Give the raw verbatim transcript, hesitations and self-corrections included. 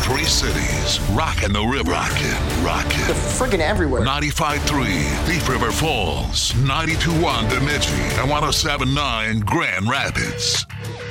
Three cities, rocking the river. Rocking, rocking. They're friggin' everywhere. ninety-five point three Thief River Falls, ninety-two point one Bemidji, and one oh seven point nine Grand Rapids.